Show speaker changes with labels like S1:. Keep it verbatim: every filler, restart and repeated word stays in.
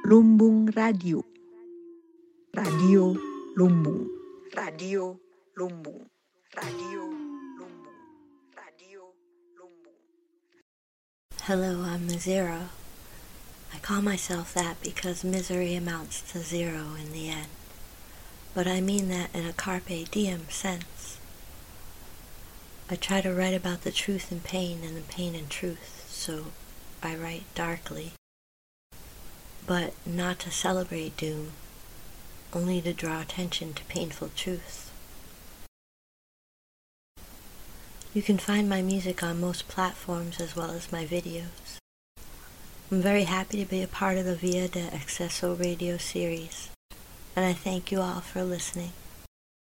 S1: Lumbung Radio. Radio Lumbung. Radio Lumbung. Radio Lumbung. Radio Lumbung.
S2: Hello, I'm Zero. I call myself that because misery amounts to zero in the end. But I mean that in a carpe diem sense. I try to write about the truth and pain and the pain and truth, so I write darkly. But not to celebrate doom, only to draw attention to painful truths. You can find my music on most platforms as well as my videos. I'm very happy to be a part of the Via de Acceso radio series, and I thank you all for listening.